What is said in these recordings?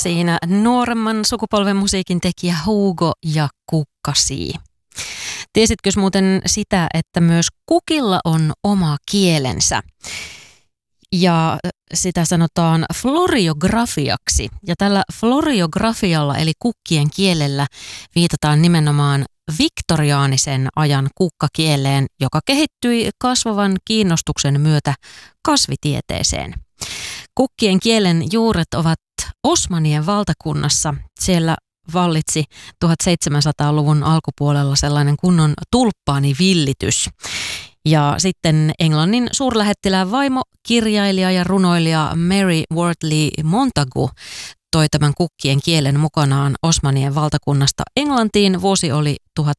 siinä nuoremman sukupolven musiikin tekijä Hugo ja Kukkasii. Tiesitkö muuten sitä, että myös kukilla on oma kielensä? Ja sitä sanotaan floriografiaksi. Ja tällä floriografialla eli kukkien kielellä viitataan nimenomaan viktoriaanisen ajan kukkakieleen, joka kehittyi kasvavan kiinnostuksen myötä kasvitieteeseen. Kukkien kielen juuret ovat Osmanien valtakunnassa. Siellä vallitsi 1700-luvun alkupuolella sellainen kunnon tulppaanivillitys. Ja sitten Englannin suurlähettilään vaimo, kirjailija ja runoilija Mary Wortley Montagu toi tämän kukkien kielen mukanaan Osmanien valtakunnasta Englantiin. Vuosi oli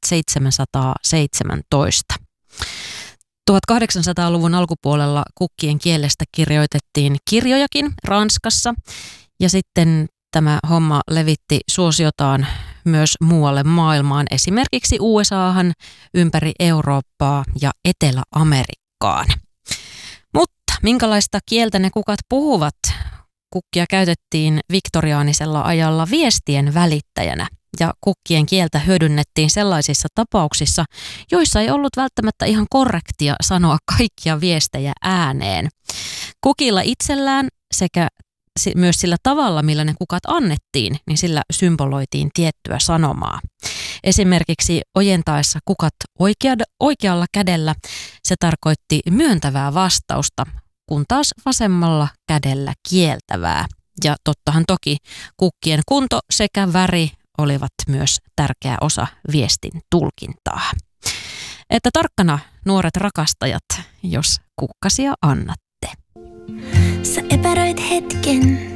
1717. 1800-luvun alkupuolella kukkien kielestä kirjoitettiin kirjojakin Ranskassa ja sitten tämä homma levitti suosiotaan myös muualle maailmaan, esimerkiksi USAhan, ympäri Eurooppaa ja Etelä-Amerikkaan. Mutta minkälaista kieltä ne kukat puhuvat? Kukkia käytettiin viktoriaanisella ajalla viestien välittäjänä ja kukkien kieltä hyödynnettiin sellaisissa tapauksissa, joissa ei ollut välttämättä ihan korrektia sanoa kaikkia viestejä ääneen. Kukilla itsellään sekä myös sillä tavalla, millä ne kukat annettiin, niin sillä symboloitiin tiettyä sanomaa. Esimerkiksi ojentaessa kukat oikealla kädellä se tarkoitti myöntävää vastausta, kun taas vasemmalla kädellä kieltävää. Ja tottahan toki kukkien kunto sekä väri olivat myös tärkeä osa viestin tulkintaa. Että tarkkana nuoret rakastajat, jos kukkasia annatte. Sä epäröit hetken,